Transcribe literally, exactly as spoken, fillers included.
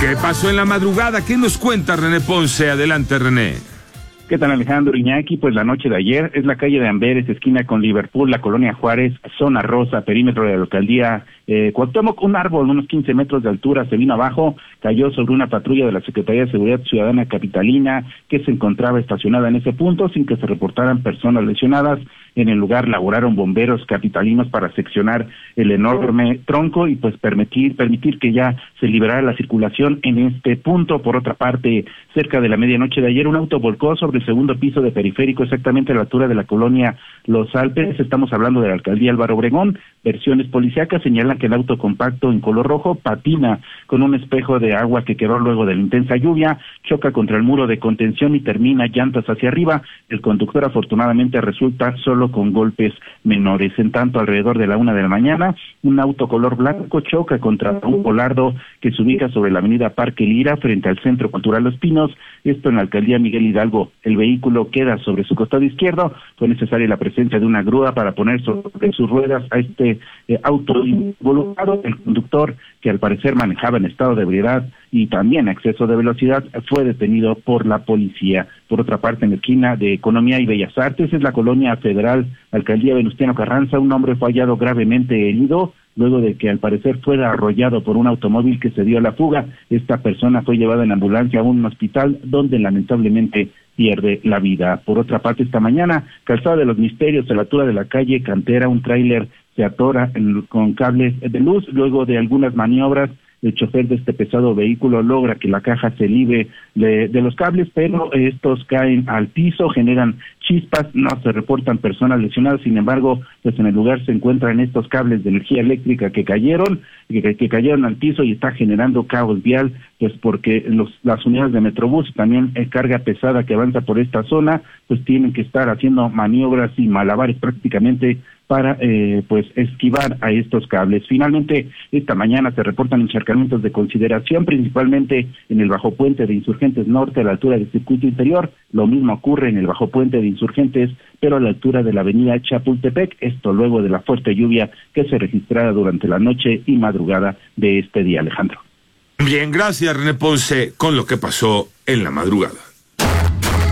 ¿Qué pasó en la madrugada? ¿Qué nos cuenta René Ponce? Adelante, René. ¿Qué tal, Alejandro Iñaki? Pues la noche de ayer es la calle de Amberes, esquina con Liverpool, la colonia Juárez, zona rosa, perímetro de la alcaldía eh, Cuauhtémoc. Un árbol de unos quince metros de altura se vino abajo, cayó sobre una patrulla de la Secretaría de Seguridad Ciudadana capitalina que se encontraba estacionada en ese punto sin que se reportaran personas lesionadas. En el lugar laboraron bomberos capitalinos para seccionar el enorme tronco y pues permitir permitir que ya se liberara la circulación en este punto. Por otra parte, cerca de la medianoche de ayer, un auto volcó sobre el segundo piso de Periférico, exactamente a la altura de la colonia Los Alpes. Estamos hablando de la alcaldía Álvaro Obregón. Versiones policíacas señalan que el auto compacto en color rojo patina con un espejo de agua que quedó luego de la intensa lluvia, choca contra el muro de contención y termina llantas hacia arriba. El conductor afortunadamente resulta solo con golpes menores. En tanto, alrededor de la una de la mañana, un auto color blanco choca contra un polardo que se ubica sobre la avenida Parque Lira frente al Centro Cultural Los Pinos, esto en la alcaldía Miguel Hidalgo. El vehículo queda sobre su costado izquierdo. Fue necesaria la presencia de una grúa para poner sobre sus ruedas a este eh, auto involucrado. El conductor, que al parecer manejaba en estado de ebriedad y también exceso de velocidad, fue detenido por la policía. Por otra parte, en la esquina de Economía y Bellas Artes, es la colonia Federal, alcaldía Venustiano Carranza, un hombre fue hallado gravemente herido luego de que al parecer fuera arrollado por un automóvil que se dio a la fuga. Esta persona fue llevada en ambulancia a un hospital donde lamentablemente pierde la vida. Por otra parte, esta mañana, Calzada de los Misterios, a la altura de la calle Cantera, un tráiler se atora en, con cables de luz. Luego de algunas maniobras, el chofer de este pesado vehículo logra que la caja se libre de, de los cables, pero estos caen al piso, generan chispas, no se reportan personas lesionadas. Sin embargo, pues en el lugar se encuentran estos cables de energía eléctrica que cayeron, que, que cayeron al piso y está generando caos vial, pues porque los, las unidades de Metrobús, también eh, carga pesada que avanza por esta zona, pues tienen que estar haciendo maniobras y malabares prácticamente para eh, pues esquivar a estos cables. Finalmente, esta mañana se reportan encharcamientos de consideración, principalmente en el Bajo Puente de Insurgentes Norte, a la altura del Circuito Interior. Lo mismo ocurre en el Bajo Puente de Insurgentes, pero a la altura de la avenida Chapultepec, esto luego de la fuerte lluvia que se registrara durante la noche y madrugada de este día, Alejandro. Bien, gracias René Ponce con lo que pasó en la madrugada.